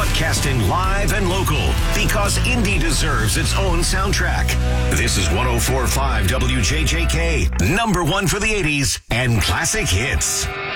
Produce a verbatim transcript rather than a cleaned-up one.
broadcasting live and local because indie deserves its own soundtrack. This is one oh four point five W J J K, number one for the eighties and classic hits.